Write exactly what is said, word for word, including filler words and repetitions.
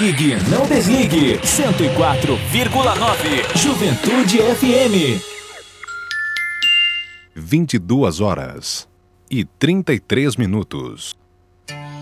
ligue, não desligue. cento e quatro vírgula nove Juventude F M. vinte e duas horas e trinta e três minutos.